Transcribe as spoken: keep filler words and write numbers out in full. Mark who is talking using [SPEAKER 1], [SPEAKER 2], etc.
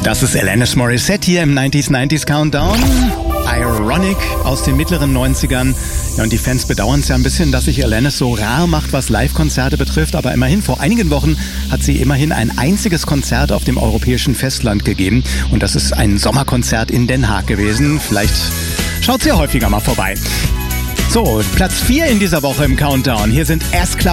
[SPEAKER 1] Das ist Alanis Morissette hier im neunziger neunziger Countdown. Ironic aus den mittleren neunzigern. Ja, und die Fans bedauern es ja ein bisschen, dass sich Alanis so rar macht, was Live-Konzerte betrifft. Aber immerhin, vor einigen Wochen hat sie immerhin ein einziges Konzert auf dem europäischen Festland gegeben. Und das ist ein Sommerkonzert in Den Haag gewesen. Vielleicht schaut sie ja häufiger mal vorbei. So, Platz vier in dieser Woche im Countdown. Hier sind S-Club